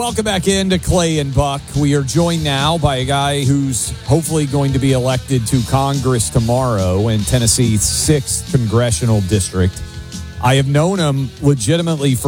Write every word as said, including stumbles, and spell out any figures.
Welcome back into Clay and Buck. We are joined now by a guy who's hopefully going to be elected to Congress tomorrow in Tennessee's sixth congressional district. I have known him legitimately for